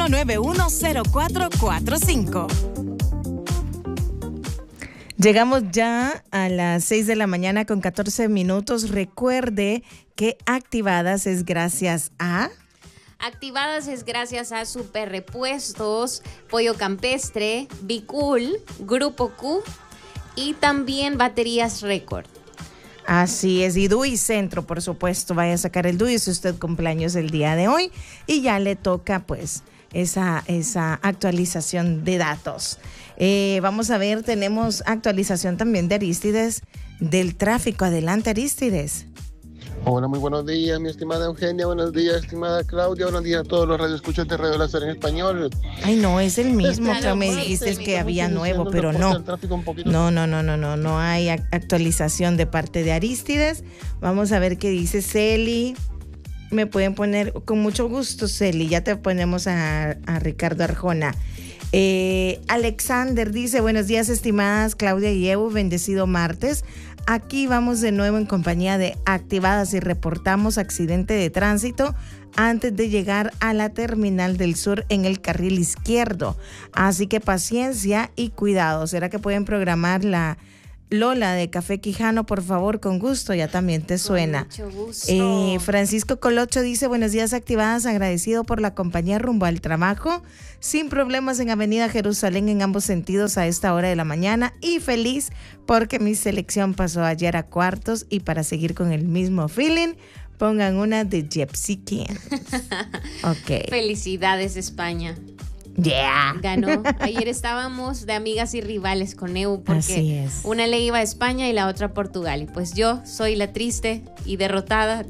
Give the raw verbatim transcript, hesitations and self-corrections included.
nueve uno cero cuatro cuatro cinco. Llegamos ya a las seis de la mañana con catorce minutos. Recuerde que Activadas es gracias a... Activadas es gracias a Super Repuestos, Pollo Campestre, Bicool, Grupo Q y también Baterías Record. Así es, y D U I Centro, por supuesto, vaya a sacar el D U I si usted cumpleaños el día de hoy y ya le toca pues esa, esa actualización de datos. Eh, vamos a ver, tenemos actualización también de Arístides, del tráfico. Adelante, Arístides. Hola, muy buenos días, mi estimada Eugenia, buenos días, estimada Claudia, buenos días a todos los radioescuchas de Radio Láser en español. Ay, no, es el mismo Claro, que me sí, dijiste sí, que había nuevo, pero no. No. No, no, no, no, no, no hay actualización de parte de Arístides. Vamos a ver qué dice Celi. Me pueden poner, con mucho gusto, Celi, ya te ponemos a, a Ricardo Arjona. Eh, Alexander dice, buenos días, estimadas Claudia y Evo, bendecido martes. Aquí vamos de nuevo en compañía de Activadas y reportamos accidente de tránsito antes de llegar a la Terminal del Sur en el carril izquierdo. Así que paciencia y cuidado. ¿Será que pueden programar la Lola de Café Quijano, por favor? Con gusto, ya también te suena. Con mucho gusto. Eh, Francisco Colocho dice, buenos días, Activadas, agradecido por la compañía rumbo al trabajo, sin problemas en Avenida Jerusalén en ambos sentidos a esta hora de la mañana y feliz porque mi selección pasó ayer a cuartos y para seguir con el mismo feeling, pongan una de Gypsy Kings. Ok. Felicidades, España. Yeah. Ganó. Ayer estábamos de amigas y rivales con Eu porque Así es. una le iba a España y la otra a Portugal. Y pues yo soy la triste y derrotada